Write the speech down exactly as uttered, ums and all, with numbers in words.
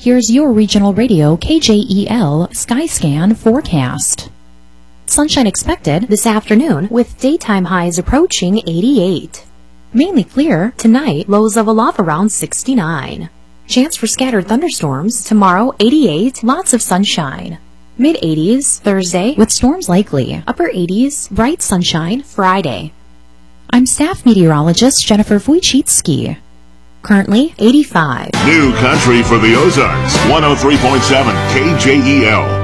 Here's your regional radio K J E L Skyscan forecast. Sunshine expected this afternoon with daytime highs approaching eighty-eight. Mainly clear tonight, lows level off around sixty-nine. Chance for scattered thunderstorms tomorrow, eighty-eight, lots of sunshine. mid eighties Thursday with storms likely. Upper eighties, bright sunshine Friday. I'm staff meteorologist Jennifer Wojcicki. Currently eighty-five. New country for the Ozarks, one oh three point seven K J E L.